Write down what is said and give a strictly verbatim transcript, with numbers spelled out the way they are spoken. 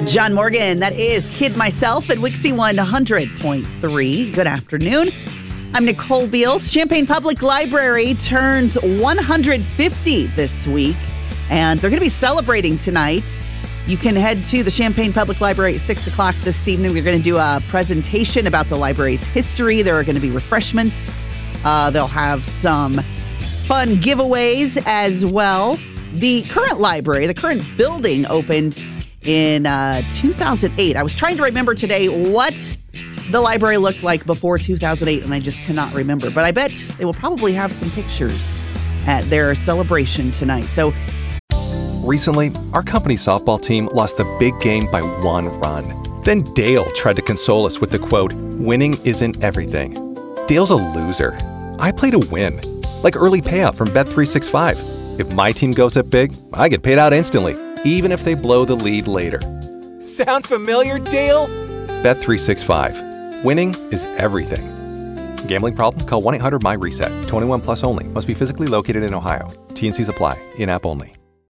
John Morgan, that is Kid Myself at Wixie one hundred point three. Good afternoon. I'm Nicole Beals. Champaign Public Library turns one hundred fifty this week, and they're going to be celebrating tonight. You can head to the Champaign Public Library at six o'clock this evening. We're going to do a presentation about the library's history. There are going to be refreshments. Uh, they'll have some fun giveaways as well. The current library, the current building opened in uh, two thousand eight. I was trying to remember today what the library looked like before two thousand eight, and I just cannot remember. But I bet they will probably have some pictures at their celebration tonight. So recently, our company softball team lost the big game by one run. Then Dale tried to console us with the quote, "Winning isn't everything." Dale's a loser. I play to win, like early payout from Bet three sixty-five. If my team goes up big, I get paid out instantly, even if they blow the lead later. Sound familiar, Dale? Bet three sixty-five. Winning is everything. Gambling problem? Call one eight hundred M Y RESET. twenty-one plus only. Must be physically located in Ohio. T and Cs apply. In-app only.